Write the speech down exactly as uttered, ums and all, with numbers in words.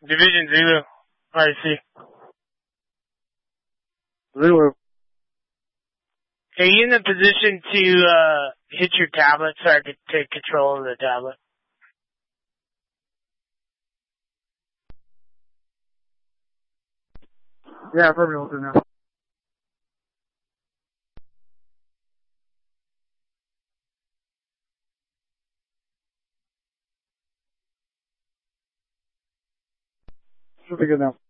Division Zulu. I see. Zulu. Are you in the position to uh, hit your tablet so I could take control of the tablet? Yeah, affirmative now. Should be good now.